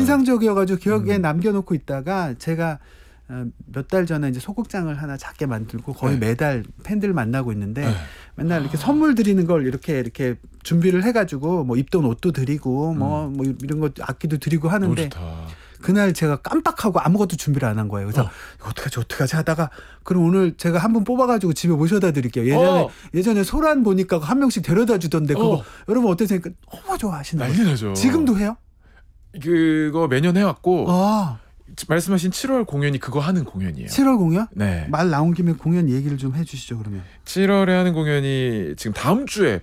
인상적이어가지고 기억에 남겨놓고 있다가 제가 몇 달 전에 이제 소극장을 하나 작게 만들고 거의 네. 매달 팬들 만나고 있는데 네. 맨날 이렇게 선물 드리는 걸 이렇게 준비를 해가지고 뭐 입던 옷도 드리고 뭐 이런 거 악기도 드리고 너무 하는데 좋다. 그날 제가 깜빡하고 아무것도 준비를 안 한 거예요. 그래서 어떡하지 하다가 그럼 오늘 제가 한 분 뽑아가지고 집에 모셔다 드릴게요. 예전에 소란 보니까 한 명씩 데려다 주던데 그거 여러분 어떠세요? 너무 좋아하시는 난리 거예요. 나죠. 지금도 해요? 그거 매년 해왔고 아, 말씀하신 7월 공연이 그거 하는 공연이에요. 7월 공연? 네. 말 나온 김에 공연 얘기를 좀 해주시죠 그러면. 7월에 하는 공연이 지금 다음 주에